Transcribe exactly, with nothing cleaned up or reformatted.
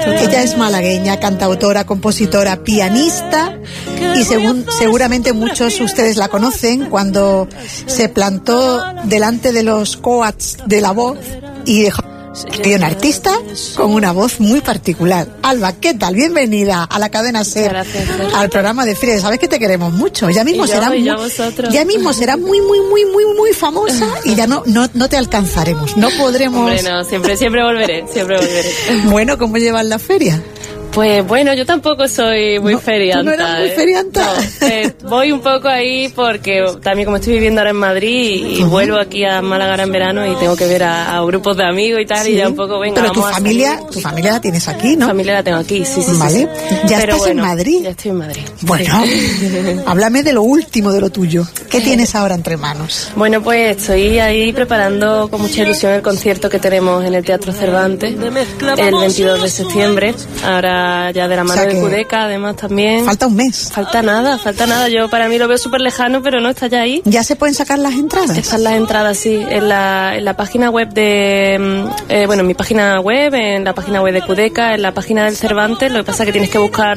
Ella es malagueña, cantautora, compositora, pianista y según seguramente muchos de ustedes la conocen cuando se plantó delante de los coats de La Voz y dejó que un artista con una voz muy particular. Alba, ¿qué tal? Bienvenida a la cadena SER, gracias, gracias. al programa de Frida. Sabes que te queremos mucho. Ya mismo será muy, ya mismo será muy, muy, muy, muy, muy famosa y ya no, no, no te alcanzaremos. No podremos. Hombre, no, siempre, siempre volveré, siempre volveré. Bueno, ¿cómo llevas la feria? Pues bueno, yo tampoco soy muy no, ferianta. ¿Tú no eras muy ¿eh? ferianta? No, eh, voy un poco ahí porque también como estoy viviendo ahora en Madrid y uh-huh. vuelvo aquí a Málaga ahora en verano y tengo que ver a, a grupos de amigos y tal, sí. y ya un poco venga, Pero vamos tu familia, a tu familia la tienes aquí, ¿no? Mi familia la tengo aquí, sí, sí, vale. sí. ¿Ya Pero estás bueno, en Madrid? Ya estoy en Madrid. Bueno, sí. háblame de lo último de lo tuyo. ¿Qué tienes ahora entre manos? Bueno, pues estoy ahí preparando con mucha ilusión el concierto que tenemos en el Teatro Cervantes el veintidós de septiembre, ahora ya de la mano de Cudeca, además también. Falta un mes. Falta nada, falta nada. Yo para mí lo veo súper lejano, pero no, está ya ahí. ¿Ya se pueden sacar las entradas? Están las entradas, sí. En la, en la página web de... Eh, bueno, en mi página web, en la página web de Cudeca, en la página del Cervantes. Lo que pasa es que tienes que buscar